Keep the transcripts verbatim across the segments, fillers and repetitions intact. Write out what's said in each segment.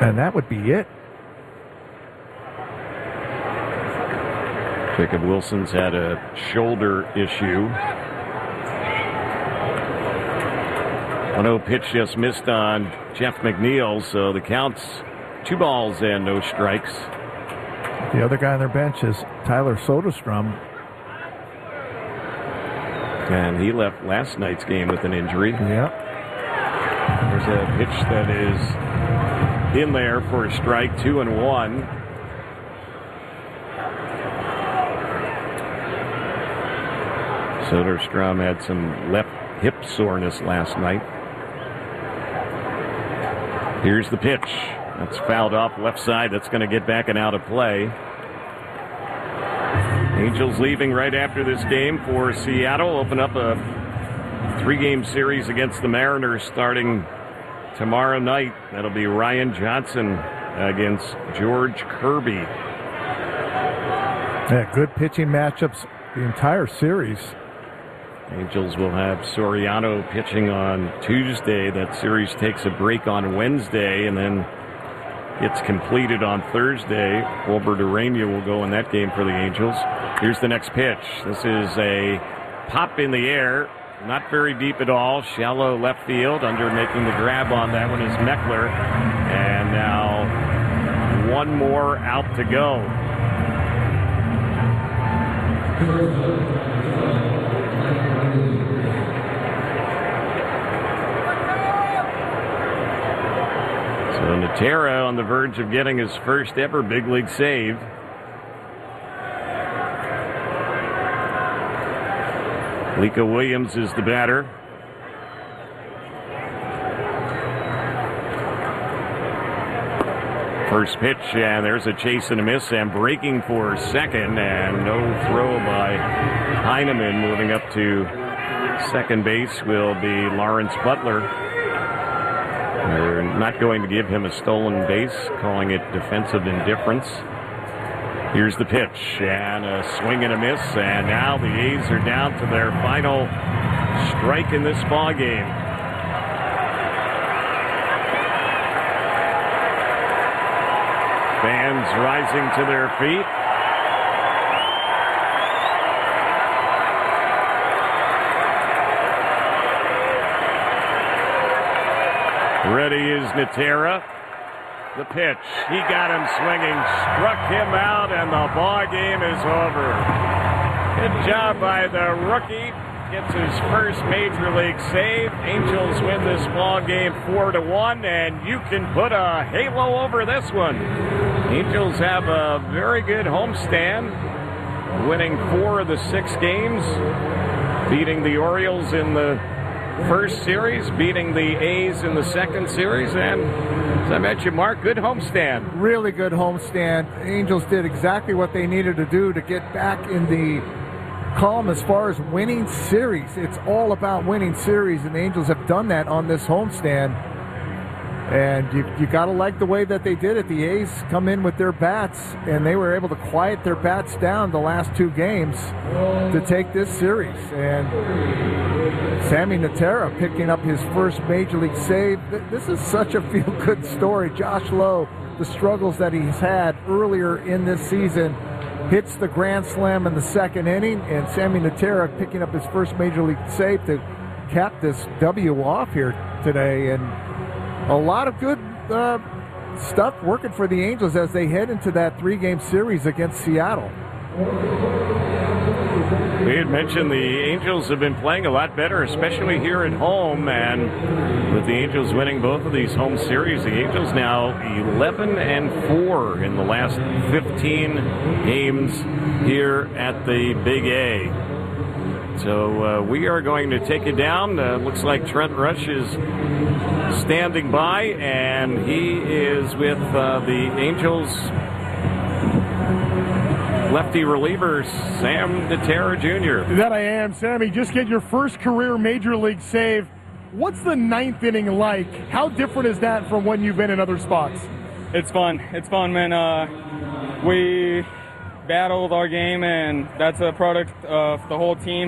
And that would be it. Jacob Wilson's had a shoulder issue. one oh pitch just missed on Jeff McNeil, so the count's two balls and no strikes. The other guy on their bench is Tyler Soderstrom. And he left last night's game with an injury. Yeah. There's a pitch that is in there for a strike, two and one. Soderstrom had some left hip soreness last night. Here's the pitch. That's fouled off left side. That's going to get back and out of play. Angels leaving right after this game for Seattle. Open up a three-game series against the Mariners starting tomorrow night. That'll be Ryan Johnson against George Kirby. Yeah, good pitching matchups the entire series. Angels will have Soriano pitching on Tuesday. That series takes a break on Wednesday and then gets completed on Thursday. Wilbert Urania will go in that game for the Angels. Here's the next pitch. This is a pop in the air. Not very deep at all. Shallow left field. Under making the grab on that one is Meckler. And now one more out to go. So Natera on the verge of getting his first ever big league save. Lika Williams is the batter. First pitch, and there's a chase and a miss, and breaking for second, and no throw by Heineman. Moving up to second base will be Lawrence Butler. They're not going to give him a stolen base, calling it defensive indifference. Here's the pitch, and a swing and a miss, and now the A's are down to their final strike in this ball game. Fans rising to their feet. Ready is Natera. The pitch. He got him swinging, struck him out, and the ball game is over. Good job by the rookie. Gets his first major league save. Angels win this ball game four to one, and you can put a halo over this one. Angels have a very good homestand, winning four of the six games, beating the Orioles in the first series, beating the A's in the second series, and as I mentioned, Mark, good homestand. Really good homestand. Angels did exactly what they needed to do to get back in the column as far as winning series. It's all about winning series, and the Angels have done that on this homestand. And you, you got to like the way that they did it. The A's come in with their bats, and they were able to quiet their bats down the last two games to take this series. And Sammy Natera picking up his first major league save. This is such a feel-good story. Josh Lowe, the struggles that he's had earlier in this season, hits the grand slam in the second inning, and Sammy Natera picking up his first major league save to cap this W off here today. And a lot of good uh, stuff working for the Angels as they head into that three-game series against Seattle. We had mentioned the Angels have been playing a lot better, especially here at home, and with the Angels winning both of these home series, the Angels now eleven and four in the last fifteen games here at the Big A. So uh, we are going to take it down. Uh, looks like Trent Rush is standing by, and he is with uh, the Angels lefty reliever, Sam Natera Junior That I am. Sammy, just get your first career major league save. What's the ninth inning like? How different is that from when you've been in other spots? It's fun. It's fun, man. Uh, we battled our game, and that's a product of the whole team.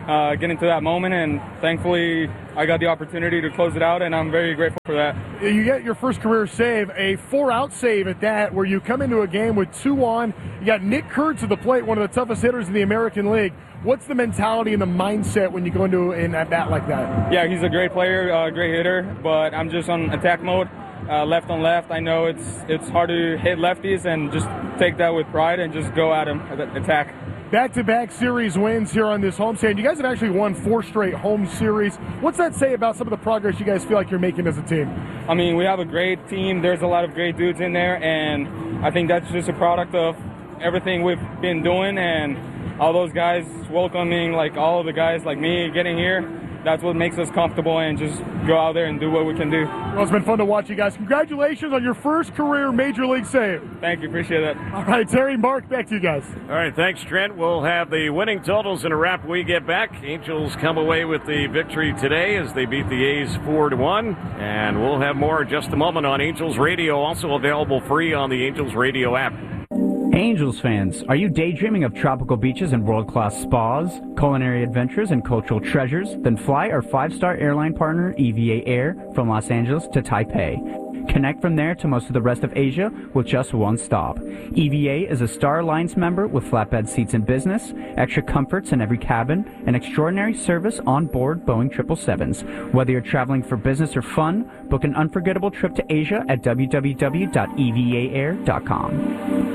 uh, getting to that moment, and thankfully I got the opportunity to close it out, and I'm very grateful for that. You get your first career save, a four-out save at that, where you come into a game with two on. You got Nick Kurtz at the plate, one of the toughest hitters in the American League. What's the mentality and the mindset when you go into an at-bat like that? Yeah, he's a great player, uh, great hitter, but I'm just on attack mode. Uh, left on left, I know it's it's hard to hit lefties, and just take that with pride and just go at him, attack. Back-to-back series wins here on this homestand. You guys have actually won four straight home series. What's that say about some of the progress you guys feel like you're making as a team? I mean, we have a great team. There's a lot of great dudes in there, and I think that's just a product of everything we've been doing, and all those guys welcoming, like all of the guys like me getting here. That's what makes us comfortable, and just go out there and do what we can do. Well, it's been fun to watch you guys. Congratulations on your first career Major League save. Thank you. Appreciate that. All right, Terry, Mark, back to you guys. All right, thanks, Trent. We'll have the winning totals in a wrap when we get back. Angels come away with the victory today as they beat the A's four to one, and we'll have more in just a moment on Angels Radio, also available free on the Angels Radio app. Angels fans, are you daydreaming of tropical beaches and world-class spas, culinary adventures, and cultural treasures? Then fly our five-star airline partner, E V A Air, from Los Angeles to Taipei. Connect from there to most of the rest of Asia with just one stop. E V A is a Star Alliance member with flatbed seats in business, extra comforts in every cabin, and extraordinary service on board Boeing triple sevens. Whether you're traveling for business or fun, book an unforgettable trip to Asia at w w w dot e v a air dot com.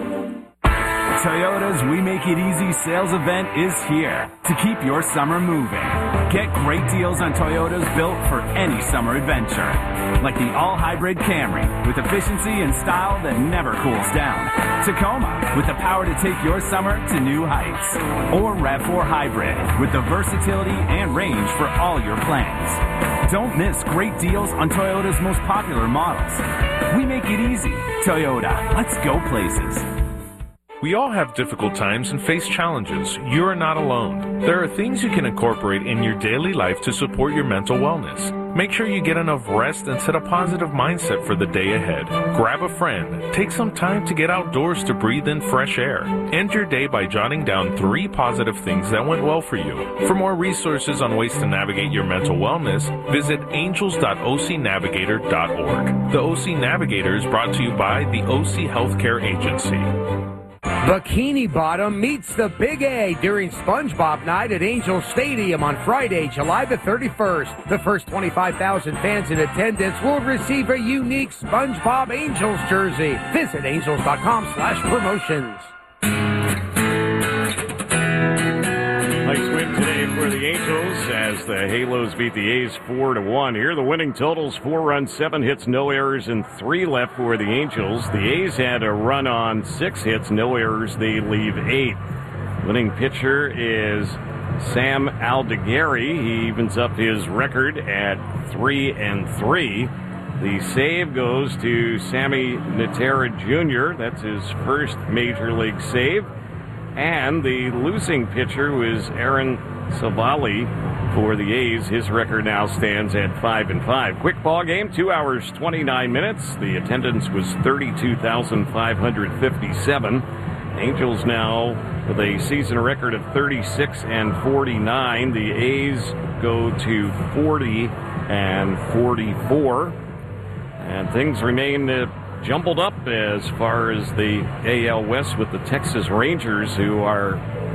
Toyota's We Make It Easy sales event is here to keep your summer moving. Get great deals on Toyotas built for any summer adventure. Like the all-hybrid Camry with efficiency and style that never cools down. Tacoma with the power to take your summer to new heights. Or RAV four Hybrid with the versatility and range for all your plans. Don't miss great deals on Toyota's most popular models. We make it easy. Toyota, let's go places. We all have difficult times and face challenges. You are not alone. There are things you can incorporate in your daily life to support your mental wellness. Make sure you get enough rest and set a positive mindset for the day ahead. Grab a friend. Take some time to get outdoors to breathe in fresh air. End your day by jotting down three positive things that went well for you. For more resources on ways to navigate your mental wellness, visit angels dot o c navigator dot org. The O C Navigator is brought to you by the O C Healthcare Agency. Bikini Bottom meets the Big A during SpongeBob Night at Angel Stadium on Friday, July the thirty-first. The first twenty-five thousand fans in attendance will receive a unique SpongeBob Angels jersey. Visit angels dot com slash promotions. Nice win today for the Angels as the Halos beat the A's four to one. Here are the winning totals: four runs, seven hits, no errors, and three left for the Angels. The A's had a run on six hits, no errors. They leave eight. Winning pitcher is Sam Aldegari. He evens up his record at three and three. The save goes to Sammy Natera Junior That's his first major league save. And the losing pitcher was Aaron Savali for the A's. His record now stands at five and five. Quick ball game, two hours twenty-nine minutes. The attendance was thirty-two thousand five hundred fifty-seven. Angels now with a season record of thirty-six and forty-nine. The A's go to forty and forty-four, and things remain Uh, jumbled up as far as the A L West with the Texas Rangers, who are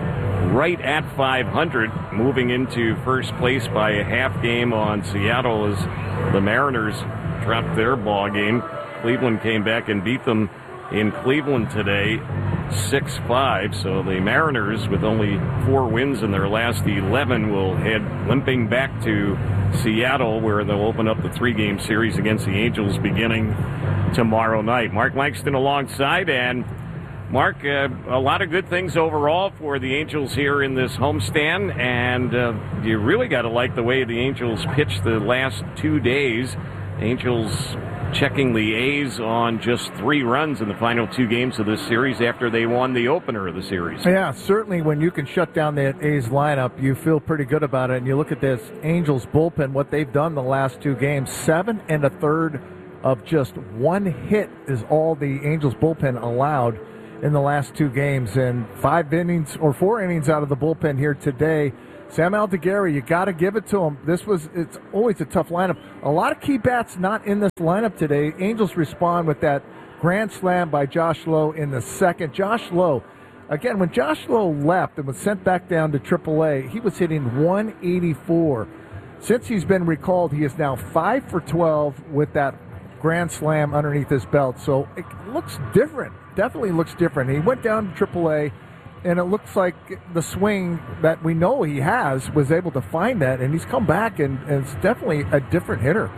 right at five hundred, moving into first place by a half game on Seattle as the Mariners dropped their ball game. Cleveland came back and beat them in Cleveland today, six five. So the Mariners, with only four wins in their last eleven, will head limping back to Seattle, where they'll open up the three-game series against the Angels beginning tomorrow night. Mark Langston alongside, and Mark, uh, a lot of good things overall for the Angels here in this homestand, and uh, you really got to like the way the Angels pitched the last two days. Angels checking the A's on just three runs in the final two games of this series after they won the opener of the series. Yeah, certainly when you can shut down that A's lineup, you feel pretty good about it. And you look at this Angels bullpen, what they've done the last two games, seven and a third of just one hit is all the Angels bullpen allowed in the last two games, and five innings or four innings out of the bullpen here today. Sam Aldeguerri, you got to give it to him. This was, it's always a tough lineup. A lot of key bats not in this lineup today. Angels respond with that grand slam by Josh Lowe in the second. Josh Lowe, again, when Josh Lowe left and was sent back down to triple A, he was hitting one eighty-four. Since he's been recalled, he is now five for twelve with that grand slam underneath his belt. So it looks different. Definitely looks different. He went down to triple A, and it looks like the swing that we know he has was able to find that, and he's come back, and, and it's definitely a different hitter.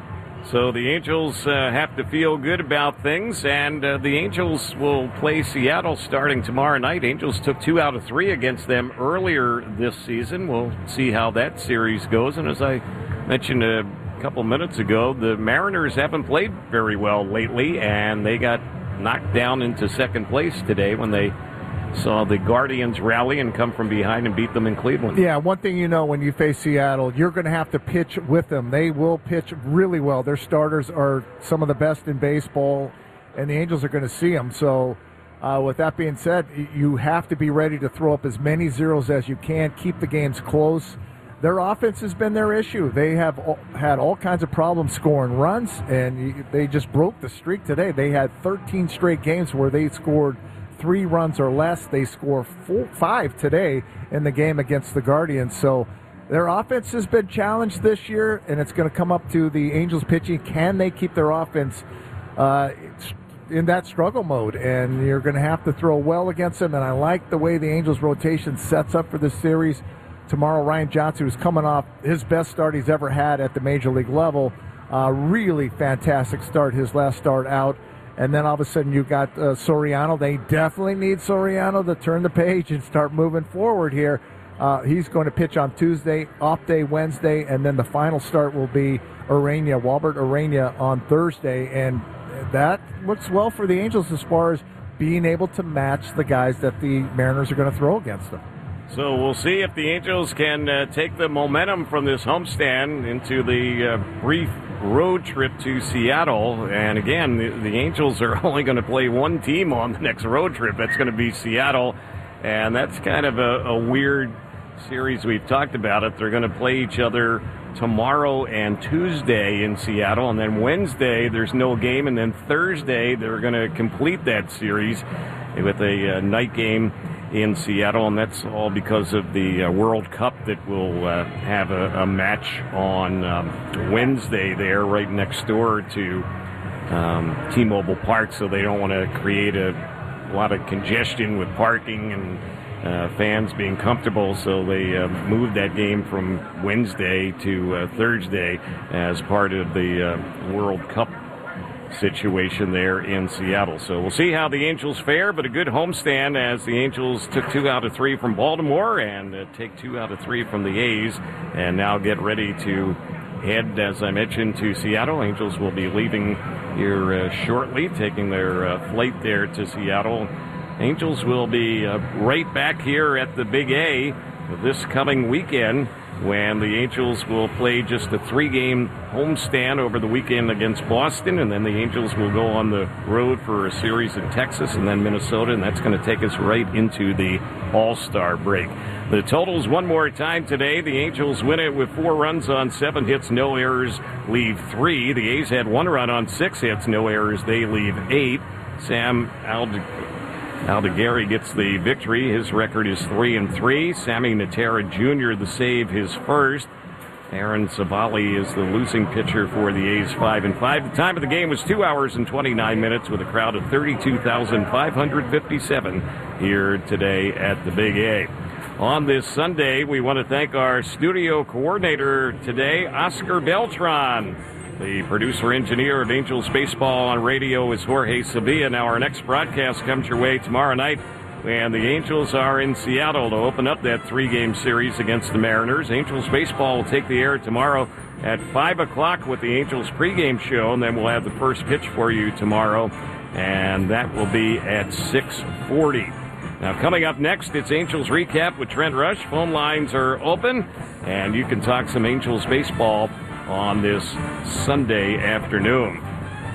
So the Angels uh, have to feel good about things, and uh, the Angels will play Seattle starting tomorrow night. Angels took two out of three against them earlier this season. We'll see how that series goes. And as I mentioned a couple minutes ago, the Mariners haven't played very well lately, and they got knocked down into second place today when they saw the Guardians rally and come from behind and beat them in Cleveland. Yeah, one thing you know when you face Seattle, you're going to have to pitch with them. They will pitch really well. Their starters are some of the best in baseball, and the Angels are going to see them. So uh, with that being said, you have to be ready to throw up as many zeros as you can, keep the games close. Their offense has been their issue. They have all, had all kinds of problems scoring runs, and they just broke the streak today. They had thirteen straight games where they scored three runs or less. They score four, five today in the game against the Guardians. So their offense has been challenged this year, and it's going to come up to the Angels pitching. Can they keep their offense uh, in that struggle mode? And you're going to have to throw well against them. And I like the way the Angels rotation sets up for this series. Tomorrow, Ryan Johnson, who's coming off his best start he's ever had at the major league level. Uh, really fantastic start, his last start out. And then all of a sudden you got uh, Soriano. They definitely need Soriano to turn the page and start moving forward here. Uh, he's going to pitch on Tuesday, off day Wednesday, and then the final start will be Urena, Walbert Urena on Thursday. And that looks well for the Angels as far as being able to match the guys that the Mariners are going to throw against them. So we'll see if the Angels can uh, take the momentum from this homestand into the uh, brief road trip to Seattle. And again, the, the Angels are only going to play one team on the next road trip. That's going to be Seattle. And that's kind of a, a weird series. We've talked about it. They're going to play each other tomorrow and Tuesday in Seattle. And then Wednesday, there's no game. And then Thursday, they're going to complete that series with a uh, night game in Seattle, and that's all because of the uh, World Cup that will uh, have a, a match on um, Wednesday there right next door to um, T-Mobile Park, so they don't want to create a, a lot of congestion with parking and uh, fans being comfortable, so they uh, moved that game from Wednesday to uh, Thursday as part of the uh, World Cup situation there in Seattle. So we'll see how the Angels fare, but a good homestand as the Angels took two out of three from Baltimore and uh, take two out of three from the A's, and now get ready to head, as I mentioned, to Seattle. Angels will be leaving here uh, shortly, taking their uh, flight there to Seattle. Angels will be uh, right back here at the Big A this coming weekend, when the Angels will play just a three-game homestand over the weekend against Boston, and then the Angels will go on the road for a series in Texas and then Minnesota, and that's going to take us right into the All-Star break. The totals one more time today. The Angels win it with four runs on seven hits, no errors, leave three. The A's had one run on six hits, no errors, they leave eight. Sam Aldeguerri Aldeguerri gets the victory. His record is three and three. Sammy Natera Junior the save, his first. Aaron Savali is the losing pitcher for the A's, five and five. The time of the game was two hours and twenty-nine minutes with a crowd of thirty-two thousand five hundred fifty-seven here today at the Big A. On this Sunday, we want to thank our studio coordinator today, Oscar Beltran. The producer-engineer of Angels Baseball on radio is Jorge Sevilla. Now our next broadcast comes your way tomorrow night, and the Angels are in Seattle to open up that three-game series against the Mariners. Angels Baseball will take the air tomorrow at five o'clock with the Angels pregame show, and then we'll have the first pitch for you tomorrow, and that will be at six forty. Now, coming up next, it's Angels Recap with Trent Rush. Phone lines are open, and you can talk some Angels baseball on this Sunday afternoon.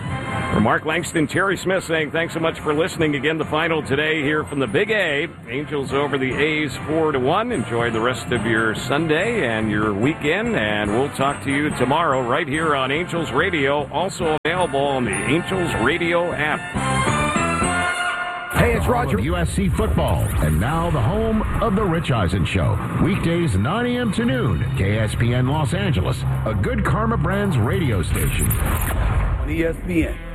For Mark Langston, Terry Smith saying thanks so much for listening. Again, the final today here from the Big A. Angels over the A's four to one. Enjoy the rest of your Sunday and your weekend, and we'll talk to you tomorrow right here on Angels Radio, also available on the Angels Radio app. Hey, it's Roger. U S C football, and now the home of the Rich Eisen Show. Weekdays nine a.m. to noon, K S P N Los Angeles, a Good Karma Brands radio station. E S P N.